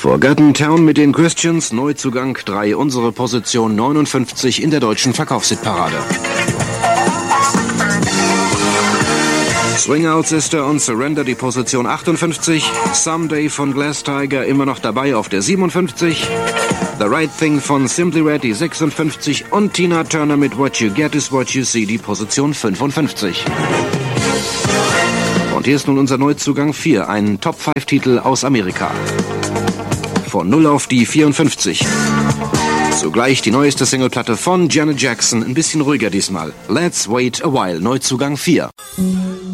Forgotten Town mit den Christians, Neuzugang 3, unsere Position 59 in der deutschen Verkaufshitparade. Swing Out Sister und Surrender die Position 58, Someday von Glass Tiger immer noch dabei auf der 57, The Right Thing von Simply Red die 56 und Tina Turner mit What You Get Is What You See die Position 55. Und hier ist nun unser Neuzugang 4, ein Top-5-Titel aus Amerika. Von 0 auf die 54. Zugleich die neueste Singleplatte von Janet Jackson, ein bisschen ruhiger diesmal. Let's Wait a While, Neuzugang 4.